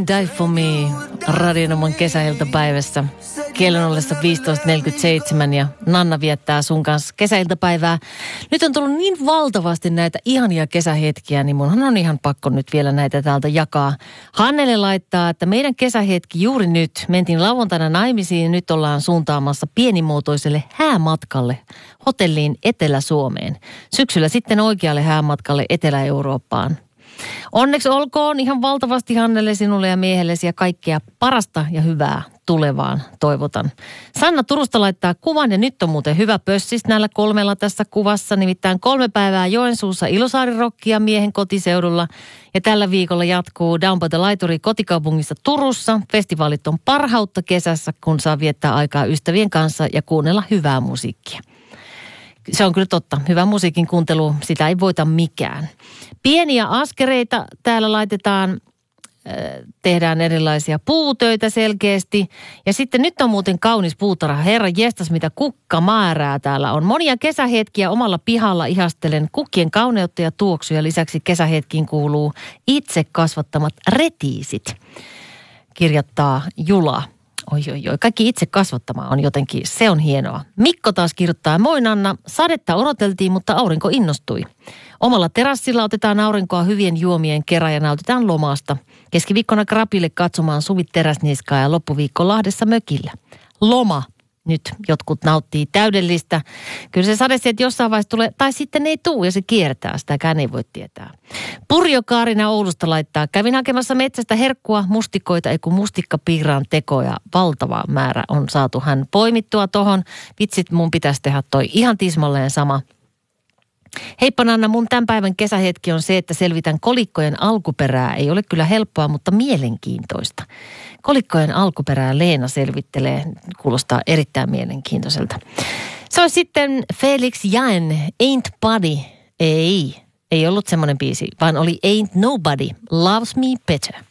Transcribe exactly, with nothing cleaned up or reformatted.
Die For Me Radionoman kesäiltapäivässä. Kielen ollessa viisitoista neljäkymmentäseitsemän ja Nanna viettää sun kanssa kesäiltapäivää. Nyt on tullut niin valtavasti näitä ihania kesähetkiä, niin munhan on ihan pakko nyt vielä näitä täältä jakaa. Hannele laittaa, että meidän kesähetki juuri nyt. Mentiin lauantaina naimisiin ja nyt ollaan suuntaamassa pienimuotoiselle häämatkalle hotelliin Etelä-Suomeen. Syksyllä sitten oikealle häämatkalle Etelä-Eurooppaan. Onneksi olkoon ihan valtavasti Hannelle, sinulle ja miehellesi ja kaikkea parasta ja hyvää tulevaan toivotan. Sanna Turusta laittaa kuvan ja nyt on muuten hyvä pössis näillä kolmella tässä kuvassa. Nimittäin kolme päivää Joensuussa Ilosaari-rockia miehen kotiseudulla ja tällä viikolla jatkuu Down by the Laituri kotikaupungissa Turussa. Festivaalit on parhautta kesässä, kun saa viettää aikaa ystävien kanssa ja kuunnella hyvää musiikkia. Se on kyllä totta. Hyvä musiikin kuuntelu, sitä ei voita mikään. Pieniä askereita täällä laitetaan, tehdään erilaisia puutöitä selkeästi. Ja sitten nyt on muuten kaunis puutarha. Herra jestas, mitä kukka määrää täällä on. Monia kesähetkiä omalla pihalla ihastelen kukkien kauneutta ja tuoksuja. Lisäksi kesähetkiin kuuluu itse kasvattamat retiisit, kirjoittaa Jula. Oi, oi, oi. Kaikki itse kasvattamaan on jotenkin, se on hienoa. Mikko taas kirjoittaa, moi Nanna, sadetta odoteltiin, mutta aurinko innostui. Omalla terassilla otetaan aurinkoa hyvien juomien kerran ja nautitaan lomasta. Keskiviikkona Krapille katsomaan Suvit teräsniskaa ja loppuviikko Lahdessa mökillä. Loma. Nyt jotkut nauttii täydellistä. Kyllä se sadesiet jossain vaiheessa tulee, tai sitten ei tule ja se kiertää, sitäkään ei voi tietää. Purjo Kaarina Oulusta laittaa, kävin hakemassa metsästä herkkua, mustikoita, ei kun mustikkapiiraan tekoja. Valtava määrä on saatu hän poimittua tohon. Vitsit, mun pitäisi tehdä toi ihan tismalleen sama. Heippa Nanna, mun tämän päivän kesähetki on se, että selvitän kolikkojen alkuperää. Ei ole kyllä helppoa, mutta mielenkiintoista. Kolikkojen alkuperää Leena selvittelee, kuulostaa erittäin mielenkiintoiselta. Se on sitten Felix Jaen, Ain't Body. Ei, ei ollut semmoinen biisi, vaan oli Ain't Nobody, Loves Me Better.